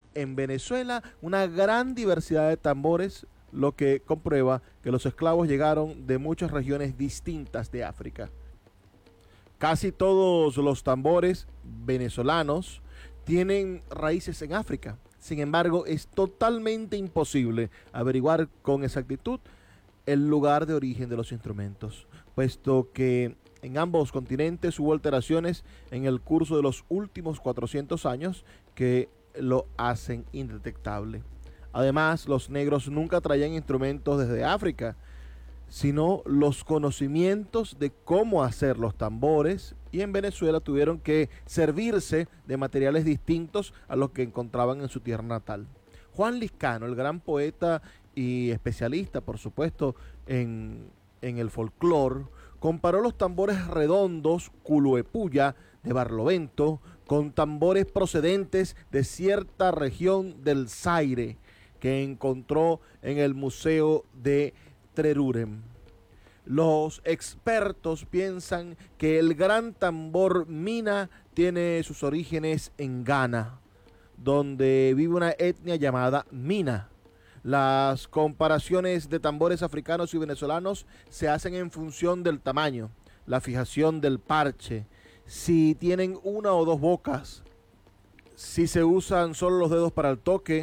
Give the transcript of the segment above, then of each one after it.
en Venezuela una gran diversidad de tambores, lo que comprueba que los esclavos llegaron de muchas regiones distintas de África. Casi todos los tambores venezolanos tienen raíces en África. Sin embargo, es totalmente imposible averiguar con exactitud el lugar de origen de los instrumentos, puesto que en ambos continentes hubo alteraciones en el curso de los últimos 400 años que lo hacen indetectable. Además, los negros nunca traían instrumentos desde África, sino los conocimientos de cómo hacer los tambores, y en Venezuela tuvieron que servirse de materiales distintos a los que encontraban en su tierra natal. Juan Liscano, el gran poeta y especialista, por supuesto, en el folclore, comparó los tambores redondos Culuepuya de Barlovento con tambores procedentes de cierta región del Zaire que encontró en el Museo de Trerurem. Los expertos piensan que el gran tambor mina tiene sus orígenes en Ghana, donde vive una etnia llamada Mina. Las comparaciones de tambores africanos y venezolanos se hacen en función del tamaño, la fijación del parche, si tienen una o dos bocas, si se usan solo los dedos para el toque,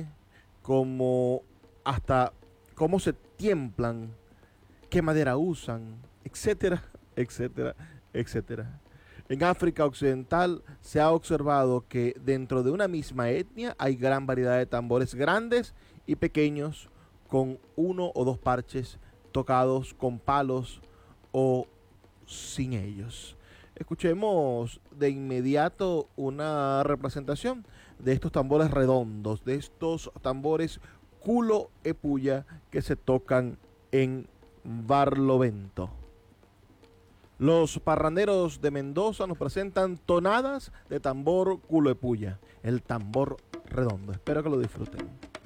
como hasta cómo se tiemplan, qué madera usan, etcétera, etcétera, etcétera. En África Occidental se ha observado que dentro de una misma etnia hay gran variedad de tambores grandes y pequeños con uno o dos parches tocados con palos o sin ellos. Escuchemos de inmediato una representación de estos tambores redondos, de estos tambores culo e puya que se tocan en Barlovento. Los parranderos de Mendoza nos presentan tonadas de tambor culo e puya, el tambor redondo. Espero que lo disfruten.